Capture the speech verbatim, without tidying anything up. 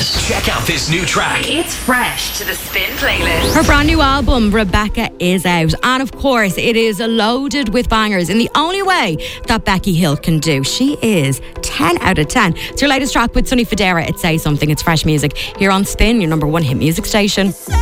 Yes. Check out this new track. It's fresh to the Spin playlist. Her brand new album, Rebecca, is out. And of course, it is loaded with bangers in the only way that Becky Hill can do. She is ten out of ten. It's your latest track with Sonny Fodera. It Say Something. It's fresh music here on Spin, your number one hit music station.